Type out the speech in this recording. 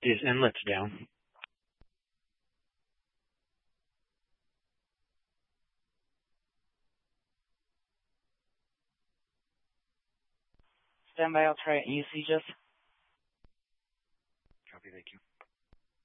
Is inlets down. Stand by, I'll try it. And you see just? Copy, thank you.